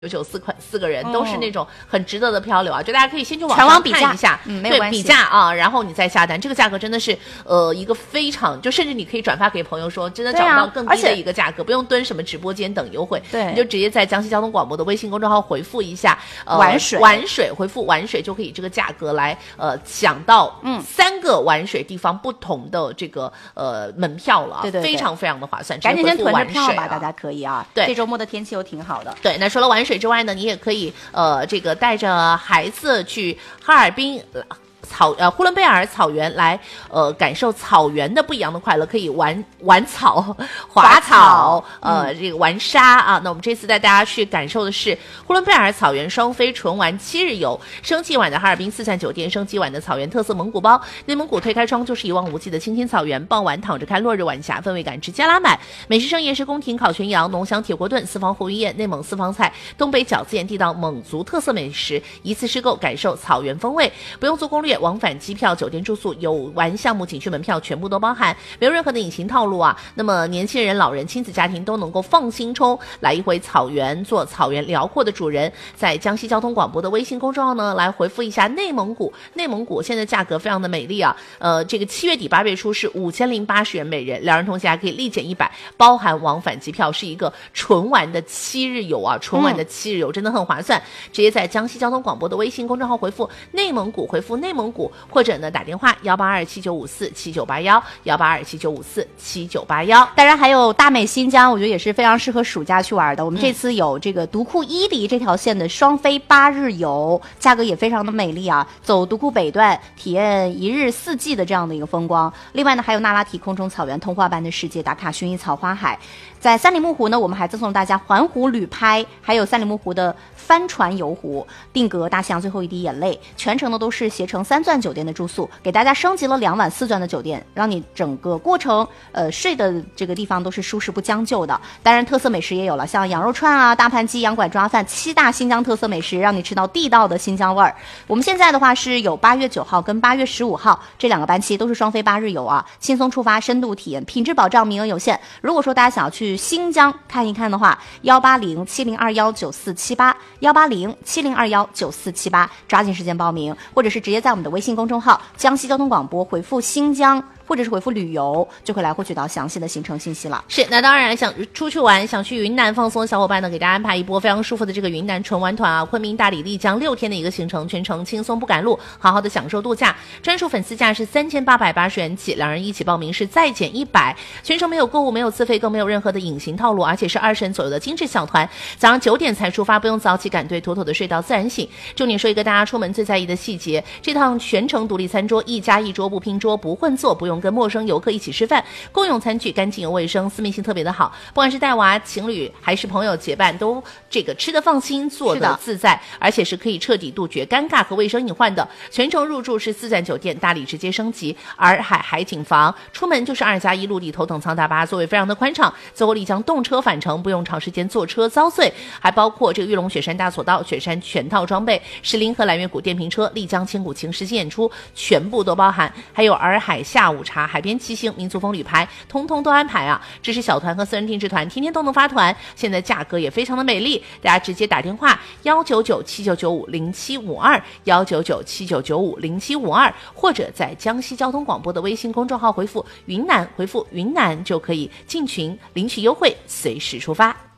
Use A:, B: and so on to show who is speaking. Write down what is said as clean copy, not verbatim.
A: 4个人都是那种很值得的漂流啊，就大家可以先去网
B: 全
A: 上
B: 网比价
A: 看一下，
B: 没有关系，
A: 对，比价啊，然后你再下单，这个价格真的是一个非常，就甚至你可以转发给朋友说，真的找不到更低的一个价格，不用蹲什么直播间等优惠，
B: 对，
A: 你就直接在江西交通广播的微信公众号回复一下
B: 玩水，
A: 回复玩水就可以这个价格来抢到3个玩水地方不同的这个门票了，
B: 对，
A: 非常非常的划算，
B: 赶紧先囤着票吧，
A: 啊，
B: 大家可以啊，
A: 对，
B: 这周末的天气又挺好的，
A: 对，那除了玩水之外呢，你也可以这个带着孩子去哈尔滨呼伦贝尔草原来感受草原的不一样的快乐，可以玩草、滑草，这个玩沙啊。那我们这次带大家去感受的是呼伦贝尔草原双飞纯玩7日游，升级版的哈尔滨4赞酒店，升级版的草原特色蒙古包。内蒙古推开窗就是一望无际的青青草原，傍晚躺着看落日晚霞，氛围感直接拉满。美食盛宴是宫廷烤全羊、浓香铁锅炖、四方胡鱼宴、内蒙私房菜、东北饺子宴，地道蒙族特色美食，一次试购感受草原风味，不用做攻略。往返机票、酒店住宿、游玩项目、景区门票全部都包含，没有任何的隐形套路啊。那么年轻人、老人、亲子家庭都能够放心冲，来一回草原，做草原辽阔的主人。在江西交通广播的微信公众号呢，来回复一下内蒙古。内蒙古现在价格非常的美丽啊，这个7月底8月初是5080元每人，2人同行还可以立减100，包含往返机票，是一个纯玩的7日游啊，纯玩的7日游真的很划算。直接在江西交通广播的微信公众号回复内蒙古，回复内蒙古，或者呢打电话18279547981，18279547981。
B: 当然还有大美新疆，我觉得也是非常适合暑假去玩的。我们这次有这个独库伊犁这条线的双飞8日游，价格也非常的美丽啊，走独库北段，体验1日4季的这样的一个风光。另外呢，还有那拉提空中草原童话般的世界，打卡薰衣草花海。在三里木湖呢，我们还赠送大家环湖旅拍，还有三里木湖的帆船游湖，定格大西洋最后一滴眼泪，全程呢都是携程3钻酒店的住宿，给大家升级了2晚4钻的酒店，让你整个过程睡的这个地方都是舒适不将就的。当然特色美食也有了，像羊肉串啊、大盘鸡、羊拐抓饭，7大新疆特色美食，让你吃到地道的新疆味儿。我们现在的话是有8月9号跟8月15号这2个班期都是双飞8日游啊，轻松出发，深度体验，品质保障，名额有限。如果说大家想要去新疆看一看的话，18070219478，18070219478，抓紧时间报名，或者是直接在我们的微信公众号江西交通广播回复新疆，或者是回复旅游，就会来获取到详细的行程信息了。
A: 是，那当然想出去玩，想去云南放松的小伙伴呢，给大家安排一波非常舒服的这个云南纯玩团啊，昆明、大理、丽江6天的一个行程，全程轻松不赶路，好好的享受度假。专属粉丝价是3880元起，2人一起报名是再减100，全程没有购物，没有自费，更没有任何的隐形套路，而且是20人左右的精致小团。早上9点才出发，不用早起赶队，妥妥的睡到自然醒。重点说一个大家出门最在意的细节，这趟全程独立餐桌，1加1桌，不拼桌，不混坐，不用跟陌生游客一起吃饭，共用餐具，干净又卫生，私密性特别的好。不管是带娃、情侣还是朋友结伴，都这个吃得放心，坐得自在，而且是可以彻底杜绝尴尬和卫生隐患的。全程入住是4赞酒店，大理直接升级，洱海海景房，出门就是2加1陆地头等舱大巴，座位非常的宽敞。最后丽江动车返程，不用长时间坐车遭罪，还包括这个玉龙雪山大索道、雪山全套装备、石林和蓝月谷电瓶车、丽江千古情实际演出，全部都包含。还有洱海下午茶、海边骑行、民族风旅拍，通通都安排啊！这是小团和私人定制团，天天都能发团，现在价格也非常的美丽，大家直接打电话19979950752，19979950752，或者在江西交通广播的微信公众号回复云南，回复云南就可以进群领取优惠，随时出发。